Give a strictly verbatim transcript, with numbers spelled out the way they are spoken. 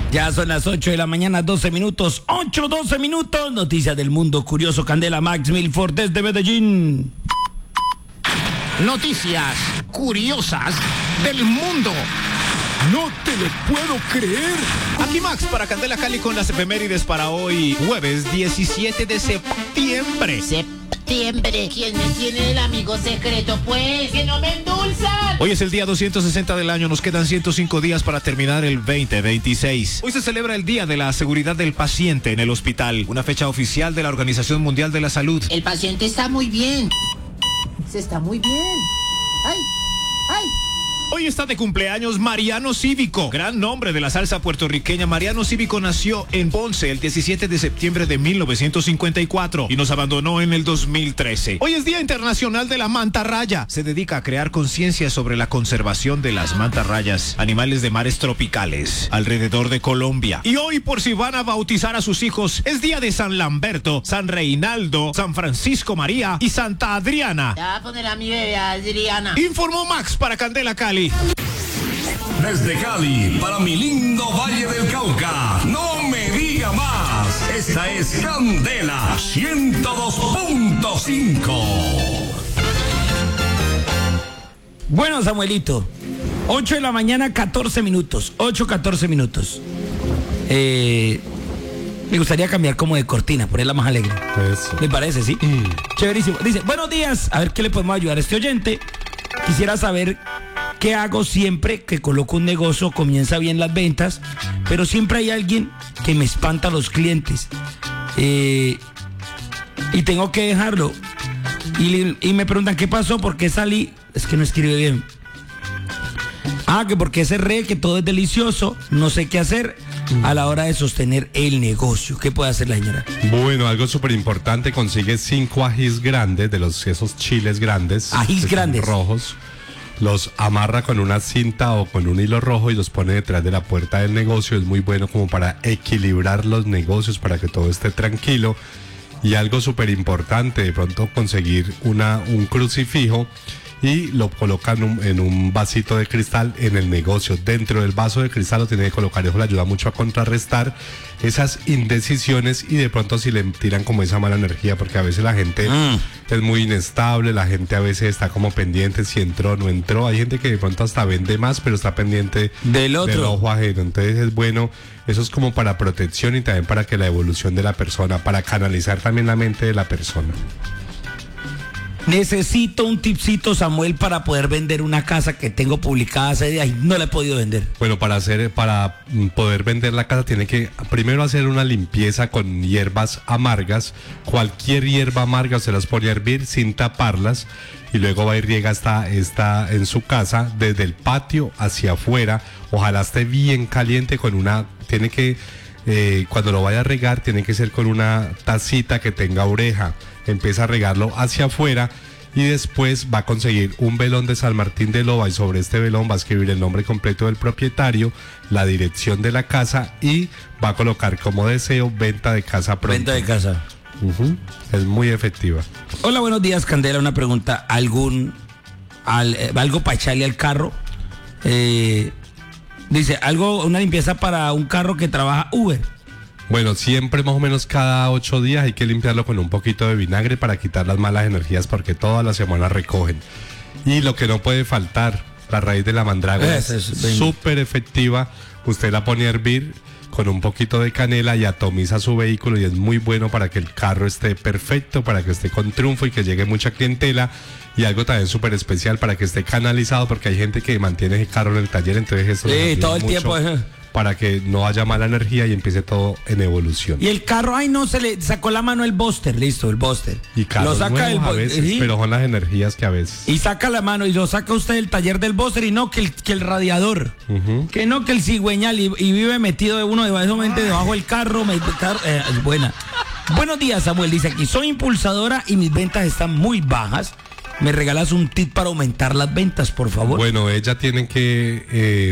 Ya son las ocho de la mañana, doce minutos, ocho, doce minutos. Noticias del mundo curioso. Candela Max Milford desde Medellín. Noticias curiosas del mundo. No te lo puedo creer. Aquí Max para Candela Cali con las efemérides para hoy, jueves diecisiete de septiembre. Septiembre. ¿Quién me tiene el amigo secreto? Pues, que no me endulzan. Hoy es el día doscientos sesenta del año, nos quedan ciento cinco días para terminar el veinte veintiséis. Hoy se celebra el Día de la Seguridad del Paciente en el hospital, una fecha oficial de la Organización Mundial de la Salud. El paciente está muy bien. Se está muy bien. Ay, ay. Hoy está de cumpleaños Mariano Cívico, gran nombre de la salsa puertorriqueña. Mariano Cívico nació en Ponce el diecisiete de septiembre de mil novecientos cincuenta y cuatro y nos abandonó en el dos mil trece. Hoy es Día Internacional de la Mantarraya. Se dedica a crear conciencia sobre la conservación de las mantarrayas, animales de mares tropicales, alrededor de Colombia. Y hoy, por si van a bautizar a sus hijos, es Día de San Lamberto, San Reinaldo, San Francisco María y Santa Adriana. Ya voy a poner a mi bebé Adriana. Informó Max para Candela Cali. Desde Cali, para mi lindo Valle del Cauca. No me diga más. Esta es Candela ciento dos punto cinco. Bueno, Samuelito, ocho de la mañana, catorce minutos. ocho, catorce minutos. Eh, me gustaría cambiar como de cortina, ponerla más alegre. Eso. ¿Me parece, sí? Mm. Chéverísimo. Dice, buenos días, a ver qué le podemos ayudar a este oyente. Quisiera saber qué hago siempre que coloco un negocio, comienza bien las ventas, pero siempre hay alguien que me espanta a los clientes. Eh, y tengo que dejarlo. Y, y me preguntan, ¿qué pasó? ¿Por qué salí? Es que no escribe bien. Ah, que porque cerré, que todo es delicioso, no sé qué hacer a la hora de sostener el negocio. ¿Qué puede hacer la señora? Bueno, algo súper importante, consigue cinco ajís grandes, de los esos chiles grandes. Ajís grandes. Rojos. Los amarra con una cinta o con un hilo rojo y los pone detrás de la puerta del negocio. Es muy bueno como para equilibrar los negocios, para que todo esté tranquilo. Y algo súper importante, de pronto conseguir una, un crucifijo y lo colocan un, en un vasito de cristal en el negocio. Dentro del vaso de cristal lo tiene que colocar, eso le ayuda mucho a contrarrestar esas indecisiones y de pronto si le tiran como esa mala energía, porque a veces la gente mm. es muy inestable, la gente a veces está como pendiente si entró o no entró. Hay gente que de pronto hasta vende más, pero está pendiente del otro, del ojo ajeno. Entonces es bueno, eso es como para protección y también para que la evolución de la persona, para canalizar también la mente de la persona. Necesito un tipcito, Samuel, para poder vender una casa que tengo publicada hace días y no la he podido vender. Bueno, para hacer, para poder vender la casa tiene que primero hacer una limpieza con hierbas amargas. Cualquier hierba amarga se las pone a hervir sin taparlas y luego va y riega esta, esta en su casa desde el patio hacia afuera. Ojalá esté bien caliente con una, tiene que, eh, cuando lo vaya a regar, tiene que ser con una tacita que tenga oreja. Empieza a regarlo hacia afuera y después va a conseguir un velón de San Martín de Loba y sobre este velón va a escribir el nombre completo del propietario, la dirección de la casa y va a colocar como deseo venta de casa pronto. Venta de casa. Uh-huh. Es muy efectiva. Hola, buenos días, Candela. Una pregunta, ¿algún al, eh, algo para echarle al carro? Eh, dice, algo, una limpieza para un carro que trabaja Uber. Bueno, siempre más o menos cada ocho días hay que limpiarlo con un poquito de vinagre para quitar las malas energías porque todas las semanas recogen. Y lo que no puede faltar, la raíz de la mandrágora es súper efectiva. Usted la pone a hervir con un poquito de canela y atomiza su vehículo y es muy bueno para que el carro esté perfecto, para que esté con triunfo y que llegue mucha clientela. Y algo también súper especial para que esté canalizado porque hay gente que mantiene ese carro en el taller, entonces eso sí, todo el tiempo es... para que no haya mala energía y empiece todo en evolución. Y el carro, ay no, se le sacó la mano el Buster, listo, el Buster. Y carros lo saca nuevos el, a veces, ¿sí? Pero son las energías que a veces. Y saca la mano y lo saca usted del taller del Buster y no que el, que el radiador. Uh-huh. Que no que el cigüeñal y, y vive metido de uno debajo, debajo del carro. Me, car, eh, buena. Buenos días, Samuel, dice aquí, soy impulsadora y mis ventas están muy bajas. ¿Me regalas un tip para aumentar las ventas, por favor? Bueno, ella tiene que... Eh,